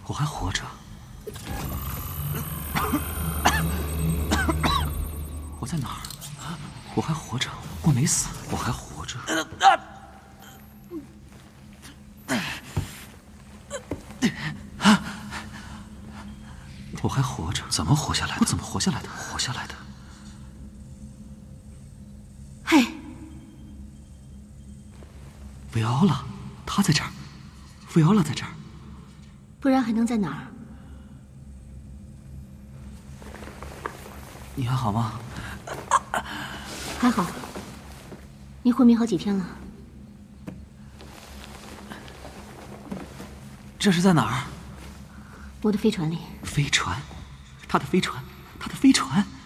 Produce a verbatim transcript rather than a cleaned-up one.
我还活着，我在哪儿？我还活着，我没死，我还活着。我还活着，怎么活下来的？我怎么活下来的？活下来的。 嘿， 维奥拉，他在这儿，维奥拉在这儿， 不然还能在哪儿？ 你还好吗？ 还好。你昏迷好几天了。 这是在哪儿？ 我的飞船里。 飞船，他的飞船，他的飞船。